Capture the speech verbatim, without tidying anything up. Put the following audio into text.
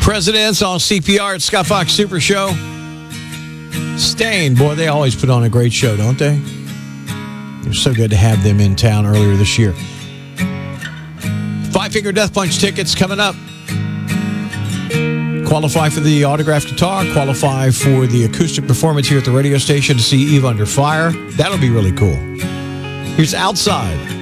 Presidents on C P R at Scott Fox Super Show. Stain, boy, they always put on a great show, don't they? It was so good to have them in town earlier this year. Five Finger Death Punch tickets coming up. Qualify for the autographed guitar. Qualify for the acoustic performance here at the radio station to see Eve Under Fire. That'll be really cool. Here's Outside.